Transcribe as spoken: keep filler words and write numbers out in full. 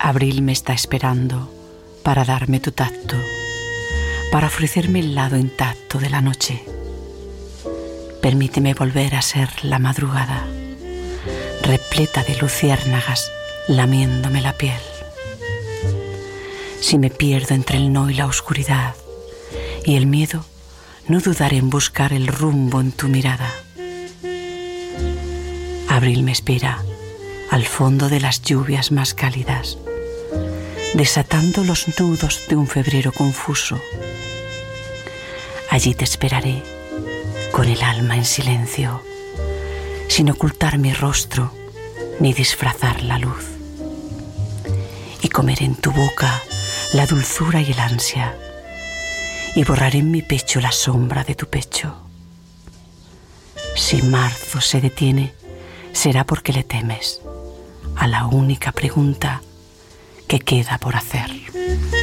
Abril me está esperando para darme tu tacto, para ofrecerme el lado intacto de la noche. Permíteme volver a ser la madrugada, repleta de luciérnagas lamiéndome la piel. Si me pierdo entre el no y la oscuridad y el miedo, no dudaré en buscar el rumbo en tu mirada. Abril me espera al fondo de las lluvias más cálidas, desatando los nudos de un febrero confuso. Allí te esperaré con el alma en silencio, sin ocultar mi rostro ni disfrazar la luz. Y comeré en tu boca la dulzura y el ansia, y borraré en mi pecho la sombra de tu pecho. Si marzo se detiene, será porque le temes a la única pregunta que queda por hacer.